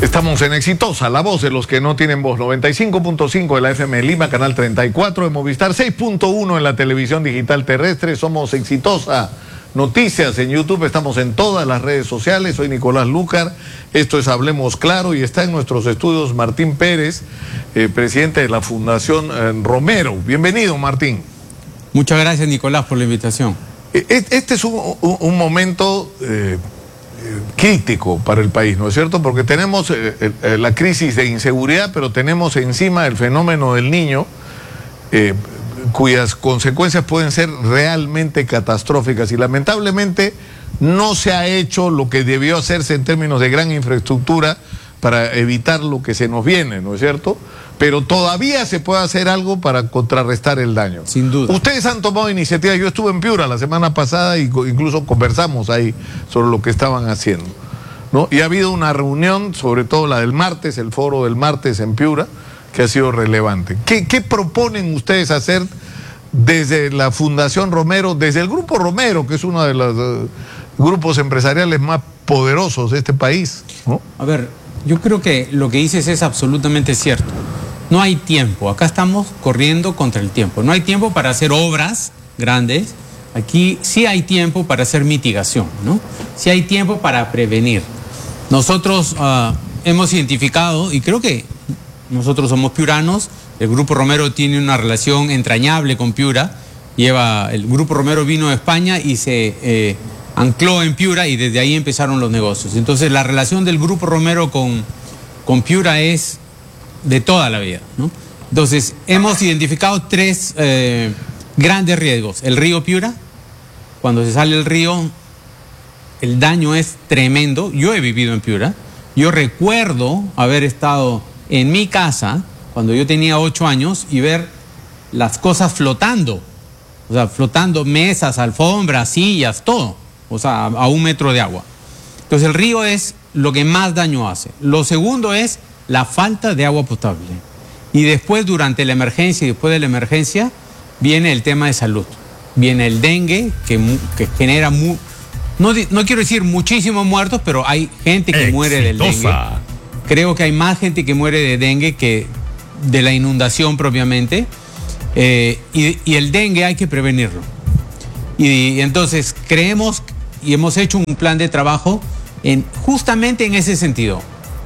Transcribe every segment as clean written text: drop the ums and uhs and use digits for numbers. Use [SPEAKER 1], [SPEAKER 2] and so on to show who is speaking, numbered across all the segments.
[SPEAKER 1] Estamos en Exitosa, la voz de los que no tienen voz. 95.5 de la FM Lima, canal 34 de Movistar, 6.1 en la televisión digital terrestre. Somos Exitosa Noticias en YouTube, estamos en todas las redes sociales. Soy Nicolás Lucar, esto es Hablemos Claro y está en nuestros estudios Martín Pérez, presidente de la Fundación Romero. Bienvenido, Martín.
[SPEAKER 2] Muchas gracias, Nicolás, por la invitación.
[SPEAKER 1] Este es un momento crítico para el país, ¿no es cierto? Porque tenemos la crisis de inseguridad, pero tenemos encima el fenómeno del Niño, cuyas consecuencias pueden ser realmente catastróficas y lamentablemente no se ha hecho lo que debió hacerse en términos de gran infraestructura para evitar lo que se nos viene, ¿no es cierto? Pero todavía se puede hacer algo para contrarrestar el daño.
[SPEAKER 2] Sin duda.
[SPEAKER 1] Ustedes han tomado iniciativas. Yo estuve en Piura la semana pasada y incluso conversamos ahí sobre lo que estaban haciendo, ¿no? Y ha habido una reunión, sobre todo la del martes, el foro del martes en Piura, que ha sido relevante. ¿Qué proponen ustedes hacer desde la Fundación Romero, desde el Grupo Romero, que es uno de los grupos empresariales más poderosos de este país, ¿no?
[SPEAKER 2] A ver, yo creo que lo que dices es absolutamente cierto. No hay tiempo, acá estamos corriendo contra el tiempo. No hay tiempo para hacer obras grandes, aquí sí hay tiempo para hacer mitigación, ¿no? Sí hay tiempo para prevenir. Nosotros hemos identificado, y creo que nosotros somos piuranos, el Grupo Romero tiene una relación entrañable con Piura, el Grupo Romero vino de España y se ancló en Piura y desde ahí empezaron los negocios. Entonces la relación del Grupo Romero con Piura es de toda la vida, ¿no? Entonces hemos identificado tres grandes riesgos. El río Piura, cuando se sale el río, el daño es tremendo. Yo he vivido en Piura, yo recuerdo haber estado en mi casa cuando yo tenía 8 años y ver las cosas flotando, o sea, flotando mesas, alfombras, sillas, todo, o sea, a 1 metro de agua. Entonces el río es lo que más daño hace. Lo segundo es la falta de agua potable. Y después, durante la emergencia y después de la emergencia, viene el tema de salud. Viene el dengue, que genera, no quiero decir muchísimos muertos, pero hay gente que muere del dengue. Creo que hay más gente que muere de dengue que de la inundación propiamente. Y el dengue hay que prevenirlo. Y entonces creemos y hemos hecho un plan de trabajo justamente en ese sentido.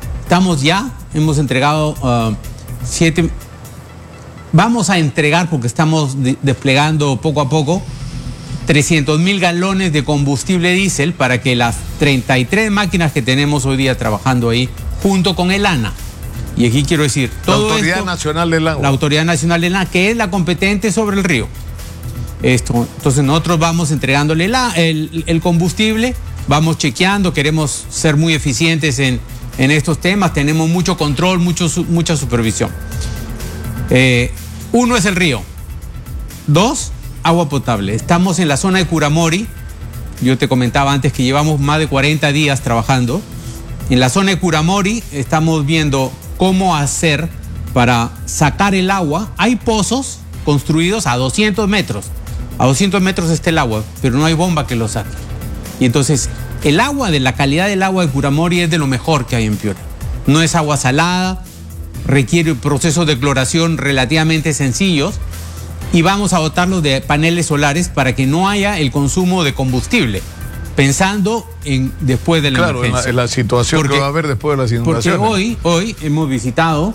[SPEAKER 2] Hemos entregado 7, vamos a entregar, porque estamos desplegando poco a poco, 300.000 galones de combustible diésel para que las 33 máquinas que tenemos hoy día trabajando ahí, junto con el ANA, y aquí quiero decir, todo
[SPEAKER 1] la Autoridad Nacional del Agua.
[SPEAKER 2] La Autoridad Nacional del Agua, que es la competente sobre el río. Entonces nosotros vamos entregándole el combustible, vamos chequeando, queremos ser muy eficientes en estos temas, tenemos mucho control, mucha supervisión. 1 es el río. 2, agua potable. Estamos en la zona de Curamori. Yo te comentaba antes que llevamos más de 40 días trabajando. En la zona de Curamori estamos viendo cómo hacer para sacar el agua. Hay pozos construidos a 200 metros. A 200 metros está el agua, pero no hay bomba que lo saque. Y entonces el agua, la calidad del agua de Curamori es de lo mejor que hay en Piura. No es agua salada, requiere procesos de cloración relativamente sencillos y vamos a dotarlo de paneles solares para que no haya el consumo de combustible, pensando en después de la emergencia.
[SPEAKER 1] En la situación que va a haber después de las inundaciones.
[SPEAKER 2] Porque hoy hemos visitado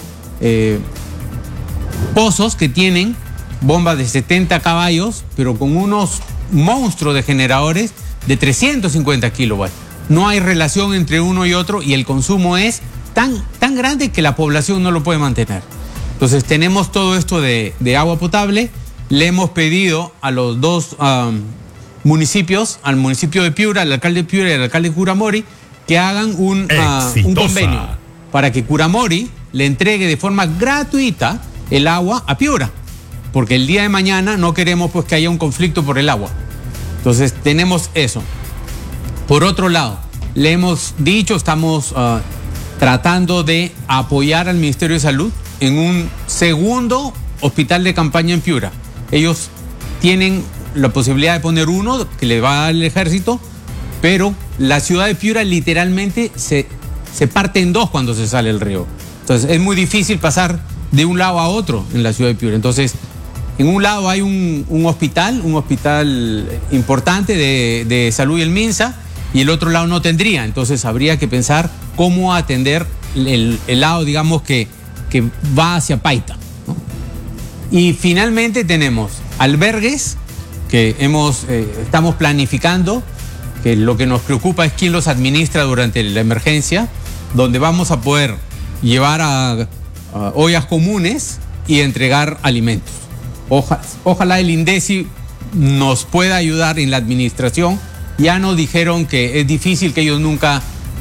[SPEAKER 2] pozos que tienen bombas de 70 caballos, pero con unos monstruos de generadores de 350 kilovatios. No hay relación entre uno y otro y el consumo es tan grande que la población no lo puede mantener. Entonces tenemos todo esto de agua potable. Le hemos pedido a los dos municipios, al municipio de Piura, al alcalde de Piura y al alcalde de Curamori, que hagan un convenio para que Curamori le entregue de forma gratuita el agua a Piura, porque el día de mañana no queremos pues que haya un conflicto por el agua. Entonces tenemos eso. Por otro lado, le hemos dicho, estamos tratando de apoyar al Ministerio de Salud en un segundo hospital de campaña en Piura. Ellos tienen la posibilidad de poner uno que le va a dar el ejército, pero la ciudad de Piura literalmente se se parte en dos cuando se sale el río. Entonces es muy difícil pasar de un lado a otro en la ciudad de Piura. Entonces, en un lado hay un hospital importante de salud y el MINSA, y el otro lado no tendría. Entonces habría que pensar cómo atender el lado, digamos, que va hacia Paita, ¿no? Y finalmente tenemos albergues que estamos planificando, que lo que nos preocupa es quién los administra durante la emergencia, donde vamos a poder llevar a ollas comunes y entregar alimentos. Ojalá el INDECI nos pueda ayudar en la administración. Ya nos dijeron que es difícil, que ellos nunca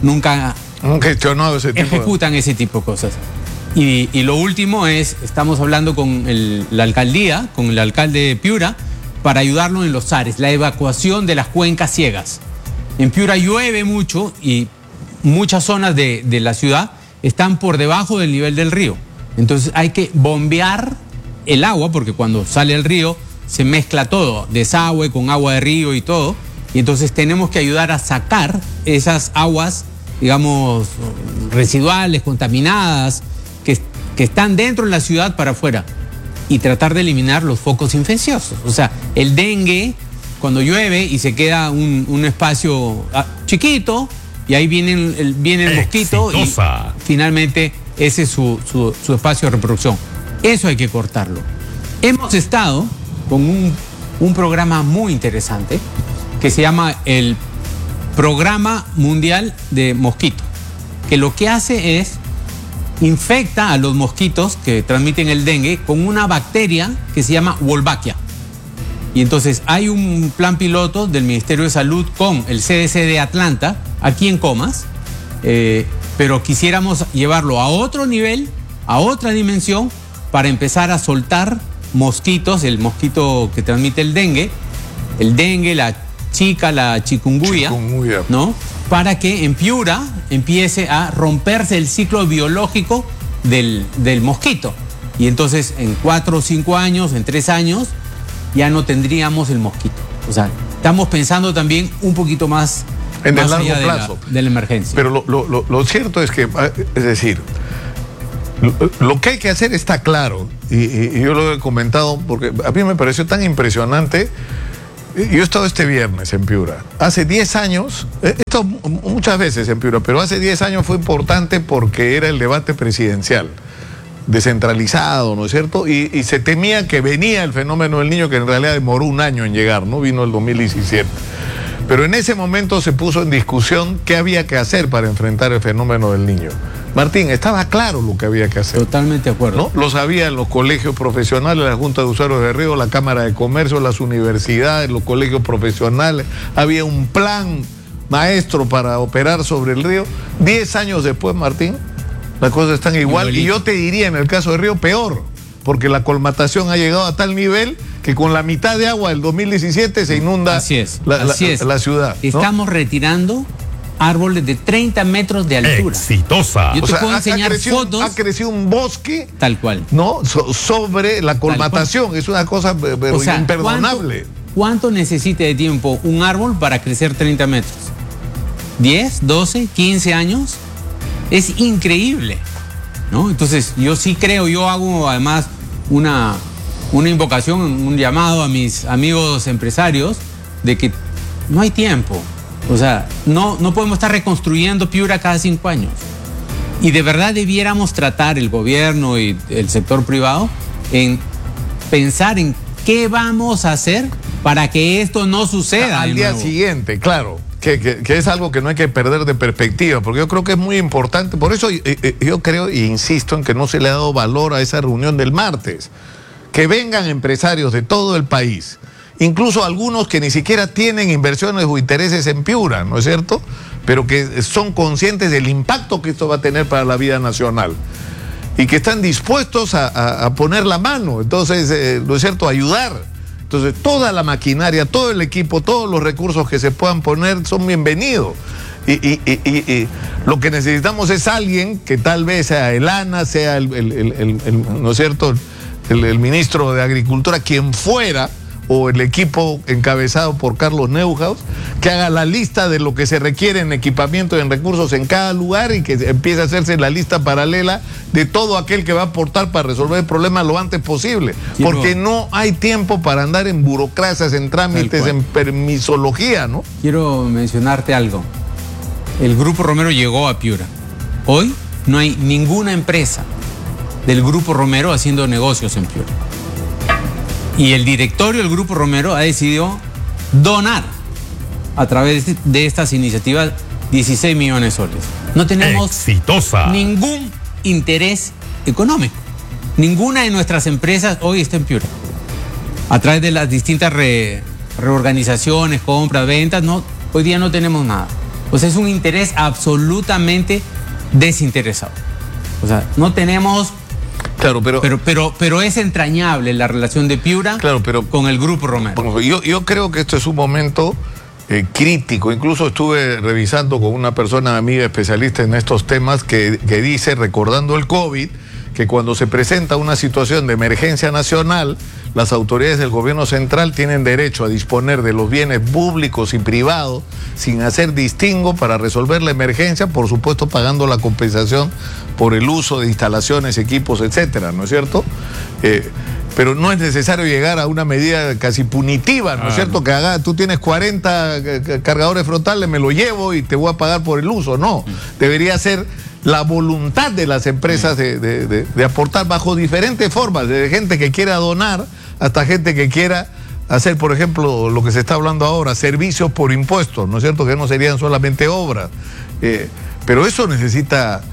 [SPEAKER 2] ejecutan ese tipo de cosas. Y lo último es, estamos hablando con la alcaldía, con el alcalde de Piura, para ayudarlo en los SARES, la evacuación de las cuencas ciegas. En Piura llueve mucho y muchas zonas de la ciudad están por debajo del nivel del río. Entonces hay que bombear el agua, porque cuando sale el río se mezcla todo, desagüe con agua de río y todo. Y entonces tenemos que ayudar a sacar esas aguas, digamos, residuales, contaminadas, que están dentro de la ciudad para afuera, y tratar de eliminar los focos infecciosos. O sea, el dengue, cuando llueve y se queda un espacio chiquito, y ahí viene el mosquito, y finalmente ese es su espacio de reproducción. Eso hay que cortarlo. Hemos estado con un programa muy interesante que se llama el Programa Mundial de Mosquito, que lo que hace es infecta a los mosquitos que transmiten el dengue con una bacteria que se llama Wolbachia. Y entonces hay un plan piloto del Ministerio de Salud con el CDC de Atlanta, aquí en Comas, pero quisiéramos llevarlo a otro nivel, a otra dimensión, para empezar a soltar mosquitos, el mosquito que transmite el dengue, la chikungunya, ¿no? Para que en Piura empiece a romperse el ciclo biológico del mosquito. Y entonces en 4 o 5 años, en 3 años, ya no tendríamos el mosquito. O sea, estamos pensando también un poquito más
[SPEAKER 1] en el largo plazo
[SPEAKER 2] de la emergencia.
[SPEAKER 1] Pero lo cierto es que, es decir, lo que hay que hacer está claro, y yo lo he comentado porque a mí me pareció tan impresionante. Yo he estado este viernes en Piura. Hace 10 años, he estado muchas veces en Piura, pero hace 10 años fue importante porque era el debate presidencial, descentralizado, ¿no es cierto? Y se temía que venía el fenómeno del Niño, que en realidad demoró un año en llegar, ¿no? Vino el 2017. Pero en ese momento se puso en discusión qué había que hacer para enfrentar el fenómeno del Niño. Martín, estaba claro lo que había que hacer.
[SPEAKER 2] Totalmente de acuerdo.
[SPEAKER 1] ¿No? Lo sabían los colegios profesionales, la Junta de Usuarios de Río, la Cámara de Comercio, las universidades, los colegios profesionales. Había un plan maestro para operar sobre el río. 10 años después, Martín, las cosas están igual. Y yo te diría, en el caso de Río, peor, porque la colmatación ha llegado a tal nivel que con la mitad de agua del 2017 se inunda la ciudad, ¿no?
[SPEAKER 2] Estamos retirando árboles de 30 metros de altura.
[SPEAKER 3] Exitosa.
[SPEAKER 2] Yo te puedo enseñar fotos.
[SPEAKER 1] Ha crecido un bosque.
[SPEAKER 2] Tal cual.
[SPEAKER 1] ¿No? Sobre la colmatación. Es una cosa imperdonable.
[SPEAKER 2] ¿Cuánto necesita de tiempo un árbol para crecer 30 metros? ¿10, 12, 15 años? Es increíble, ¿no? Entonces, yo sí creo, yo hago además una invocación, un llamado a mis amigos empresarios de que no hay tiempo. O sea, no podemos estar reconstruyendo Piura cada 5 años. Y de verdad debiéramos tratar, el gobierno y el sector privado, en pensar en qué vamos a hacer para que esto no suceda.
[SPEAKER 1] Al día siguiente, claro, que es algo que no hay que perder de perspectiva, porque yo creo que es muy importante. Por eso yo creo e insisto en que no se le ha dado valor a esa reunión del martes. Que vengan empresarios de todo el país, incluso algunos que ni siquiera tienen inversiones o intereses en Piura, ¿no es cierto? Pero que son conscientes del impacto que esto va a tener para la vida nacional y que están dispuestos a poner la mano, entonces, ¿no es cierto?, ayudar. Entonces, toda la maquinaria, todo el equipo, todos los recursos que se puedan poner son bienvenidos. Y lo que necesitamos es alguien que tal vez sea el ANA, sea ¿no es cierto?, el ministro de Agricultura, quien fuera, o el equipo encabezado por Carlos Neuhaus, que haga la lista de lo que se requiere en equipamiento y en recursos en cada lugar y que empiece a hacerse la lista paralela de todo aquel que va a aportar para resolver el problema lo antes posible. Porque no hay tiempo para andar en burocracias, en trámites, en permisología, ¿no?
[SPEAKER 2] Quiero mencionarte algo. El Grupo Romero llegó a Piura. Hoy no hay ninguna empresa del Grupo Romero haciendo negocios en Piura. Y el directorio del Grupo Romero ha decidido donar a través de estas iniciativas 16 millones de soles. No tenemos ningún interés económico. Ninguna de nuestras empresas hoy está en Piura. A través de las distintas reorganizaciones, compras, ventas, hoy día no tenemos nada. O sea, es un interés absolutamente desinteresado. O sea, no tenemos...
[SPEAKER 1] Claro,
[SPEAKER 2] pero es entrañable la relación de Piura con el Grupo Romero.
[SPEAKER 1] Yo creo que esto es un momento crítico. Incluso estuve revisando con una persona amiga especialista en estos temas que dice, recordando el COVID, que cuando se presenta una situación de emergencia nacional, las autoridades del gobierno central tienen derecho a disponer de los bienes públicos y privados sin hacer distingo para resolver la emergencia, por supuesto pagando la compensación por el uso de instalaciones, equipos, etcétera, ¿no es cierto? Pero no es necesario llegar a una medida casi punitiva, ¿no es cierto? Que tú tienes 40 cargadores frontales, me lo llevo y te voy a pagar por el uso. No, debería ser la voluntad de las empresas de aportar bajo diferentes formas, desde gente que quiera donar hasta gente que quiera hacer, por ejemplo, lo que se está hablando ahora, servicios por impuestos, ¿no es cierto? Que no serían solamente obras. Pero eso necesita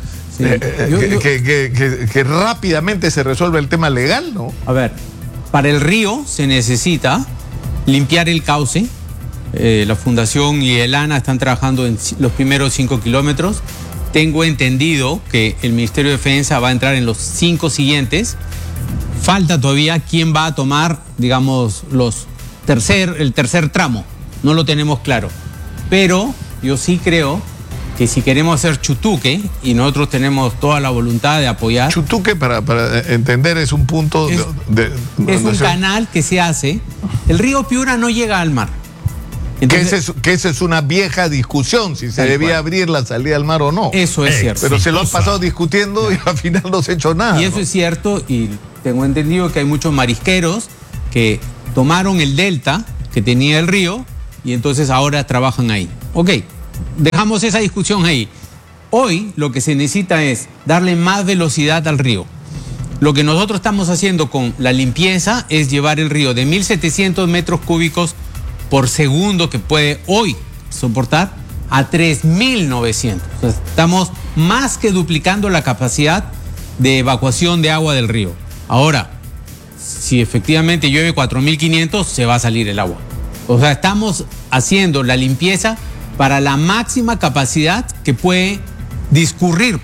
[SPEAKER 1] que rápidamente se resuelva el tema legal, ¿no?
[SPEAKER 2] A ver, para el río se necesita limpiar el cauce. La Fundación y el ANA están trabajando en los primeros 5 kilómetros. Tengo entendido que el Ministerio de Defensa va a entrar en los 5 siguientes. Falta todavía quién va a tomar, digamos, el tercer tramo. No lo tenemos claro. Pero yo sí creo que si queremos hacer Chutuque, y nosotros tenemos toda la voluntad de apoyar...
[SPEAKER 1] Chutuque, para entender, es un punto...
[SPEAKER 2] Es un canal que se hace. El río Piura no llega al mar.
[SPEAKER 1] Entonces, que esa es una vieja discusión, si se debía abrir la salida al mar o no.
[SPEAKER 2] Eso es cierto.
[SPEAKER 1] Pero se lo han pasado discutiendo y al final no se ha hecho nada.
[SPEAKER 2] Y eso es cierto, y tengo entendido que hay muchos marisqueros que tomaron el delta que tenía el río y entonces ahora trabajan ahí. Ok, dejamos esa discusión ahí. Hoy lo que se necesita es darle más velocidad al río. Lo que nosotros estamos haciendo con la limpieza es llevar el río de 1.700 metros cúbicos por segundo que puede hoy soportar a 3.900. O sea, estamos más que duplicando la capacidad de evacuación de agua del río. Ahora, si efectivamente llueve 4.500, se va a salir el agua. O sea, estamos haciendo la limpieza para la máxima capacidad que puede discurrir